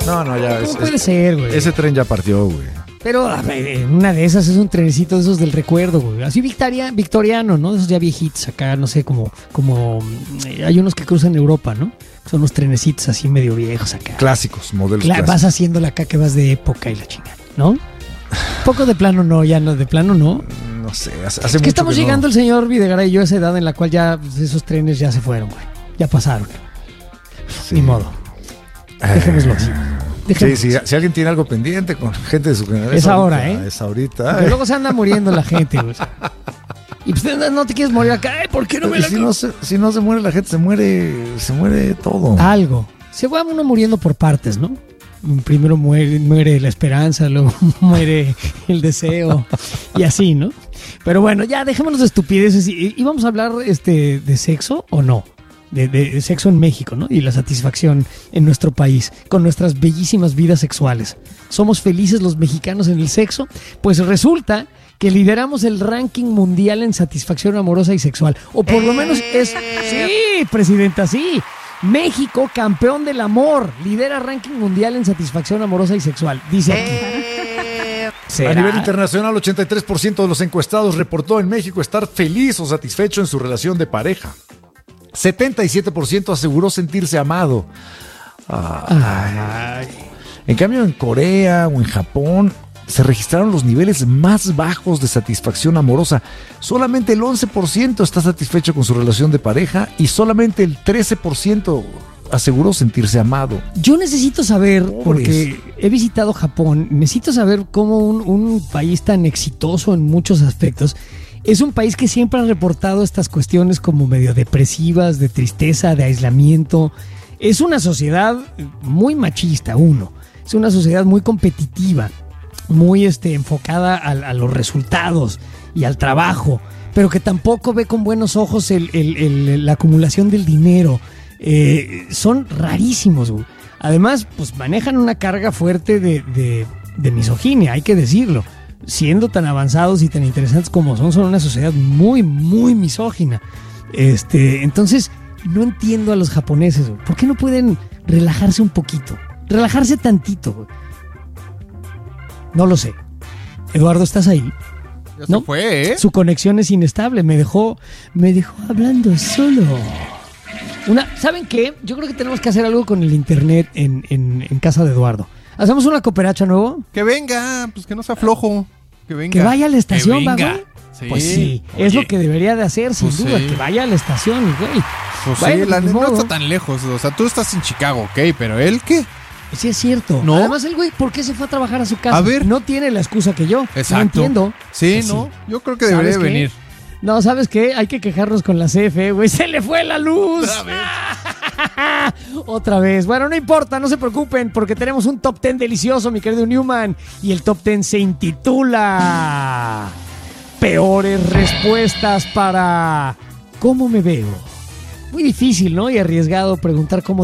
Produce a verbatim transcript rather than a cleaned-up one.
No, no, ya. ¿Cómo es, puede es, ser, güey? Ese tren ya partió, güey. Pero a ver, una de esas es un trenecito de esos del recuerdo, güey. Así victoria, victoriano, ¿no? Esos ya viejitos acá, no sé, como, como eh, hay unos que cruzan Europa, ¿no? Son unos trenecitos así medio viejos acá. Clásicos, modelos Cla- clásicos. Vas haciéndola acá que vas de época y la chingada, ¿no? Poco de plano no, ya no, de plano no. No sé, hace, hace Es mucho que estamos que llegando no. el señor Videgaray y yo a esa edad en la cual ya pues, esos trenes ya se fueron, güey. Ya pasaron. Sí. Ni modo. Dejémoslo así. Sí, Dejémoslo sí, así. si alguien tiene algo pendiente con gente de su generación. Es ahora, ¿eh? Es ahorita. Porque luego se anda muriendo la gente, güey. Y pues no te quieres morir acá. Ay, ¿por qué no me Y la si no, se, si no se muere la gente, se muere, se muere todo. Algo. Se va uno muriendo por partes, ¿no? Primero muere, muere la esperanza, luego muere el deseo y así, ¿no? Pero bueno, ya dejémonos de estupideces. ¿Y, y vamos a hablar este, de sexo o no? De, de sexo en México, ¿no? Y la satisfacción en nuestro país con nuestras bellísimas vidas sexuales. ¿Somos felices los mexicanos en el sexo? Pues resulta que lideramos el ranking mundial en satisfacción amorosa y sexual. O por lo menos es... Sí, presidenta, sí. México, campeón del amor, lidera ranking mundial en satisfacción amorosa y sexual. Dice aquí. ¿Será? A nivel internacional, ochenta y tres por ciento de los encuestados reportó en México estar feliz o satisfecho en su relación de pareja. setenta y siete por ciento aseguró sentirse amado. Ay. En cambio, en Corea o en Japón se registraron los niveles más bajos de satisfacción amorosa. Solamente el once por ciento está satisfecho con su relación de pareja y solamente el trece por ciento aseguró sentirse amado. Yo necesito saber, Pobres. porque he visitado Japón, necesito saber cómo un, un país tan exitoso en muchos aspectos es un país que siempre ha reportado estas cuestiones como medio depresivas, de tristeza, de aislamiento. Es una sociedad muy machista, uno. Es una sociedad muy competitiva, muy este, enfocada a, a los resultados y al trabajo, pero que tampoco ve con buenos ojos el, el, el, la acumulación del dinero. Eh, son rarísimos, güey. Además, pues manejan una carga fuerte de, de, de misoginia, hay que decirlo. Siendo tan avanzados y tan interesantes como son, son una sociedad muy, muy misógina. Este, entonces, no entiendo a los japoneses, güey. ¿Por qué no pueden relajarse un poquito? Relajarse tantito, güey. No lo sé. Eduardo, ¿estás ahí? Ya ¿No? se fue, ¿eh? Su conexión es inestable. Me dejó, me dejó hablando solo. Una, ¿saben qué? Yo creo que tenemos que hacer algo con el internet en, en, en casa de Eduardo. ¿Hacemos una cooperacha nuevo? Que venga, pues que no sea flojo. Que venga. Que vaya a la estación, Que ¿va, venga. güey? Sí. Pues sí, Oye, es lo que debería de hacer, sin pues duda, sí. que vaya a la estación, güey. Pues Bueno, sí, la ni neta no modo. está tan lejos. O sea, tú estás en Chicago, ok, pero él, ¿qué? Sí, es cierto. ¿No? Además, el güey, ¿por qué se fue a trabajar a su casa? A ver. No tiene la excusa que yo. Exacto. No entiendo. Sí, Pues ¿no? Yo creo que debería de ¿Sabes qué? venir. No, ¿sabes qué? Hay que quejarnos con la C F E, güey. ¡Se le fue la luz! Otra vez. Bueno, no importa, no se preocupen, porque tenemos un top ten delicioso, mi querido Newman. Y el top ten se intitula Peores respuestas para ¿cómo me veo? Muy difícil, ¿no? Y arriesgado preguntar cómo